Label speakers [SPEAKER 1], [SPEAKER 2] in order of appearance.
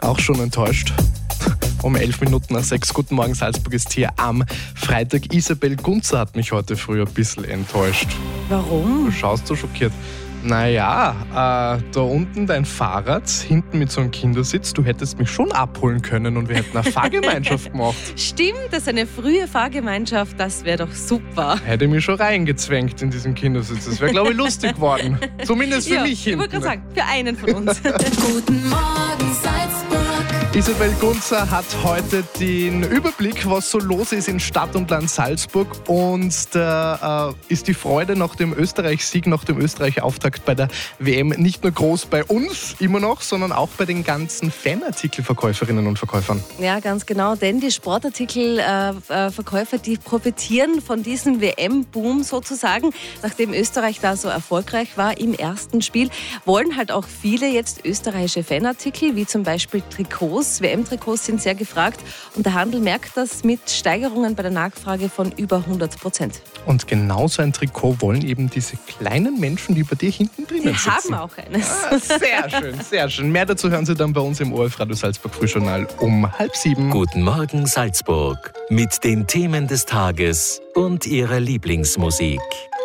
[SPEAKER 1] Auch schon enttäuscht. Um 11 Minuten nach 6. Guten Morgen, Salzburg ist hier am Freitag. Isabel Gunzer hat mich heute früh ein bisschen enttäuscht.
[SPEAKER 2] Warum?
[SPEAKER 1] Du schaust so schockiert. Naja, da unten dein Fahrrad, hinten mit so einem Kindersitz, du hättest mich schon abholen können und wir hätten eine Fahrgemeinschaft gemacht.
[SPEAKER 2] Stimmt, das ist eine frühe Fahrgemeinschaft, das wäre doch super.
[SPEAKER 1] Hätte mich schon reingezwängt in diesen Kindersitz. Das wäre, glaube ich, lustig geworden. Zumindest für mich
[SPEAKER 2] hinten. Ich wollte gerade sagen, für einen von uns.
[SPEAKER 3] Guten Morgen, Salzburg.
[SPEAKER 1] Isabel Gunzer hat heute den Überblick, was so los ist in Stadt und Land Salzburg. Und da ist die Freude nach dem Österreich-Sieg, nach dem Österreich-Auftakt bei der WM nicht nur groß bei uns immer noch, sondern auch bei den ganzen Fanartikelverkäuferinnen und Verkäufern.
[SPEAKER 2] Ja, ganz genau, denn die Sportartikelverkäufer, die profitieren von diesem WM-Boom sozusagen. Nachdem Österreich da so erfolgreich war im ersten Spiel, wollen halt auch viele jetzt österreichische Fanartikel, wie zum Beispiel Trikots. WM-Trikots sind sehr gefragt und der Handel merkt das mit Steigerungen bei der Nachfrage von über 100%.
[SPEAKER 1] Und genau so ein Trikot wollen eben diese kleinen Menschen, die bei dir hinten drinnen sitzen.
[SPEAKER 2] Die haben auch eines.
[SPEAKER 1] Sehr schön, sehr schön. Mehr dazu hören Sie dann bei uns im ORF-Radio Salzburg Frühjournal um 6:30.
[SPEAKER 4] Guten Morgen Salzburg mit den Themen des Tages und ihrer Lieblingsmusik.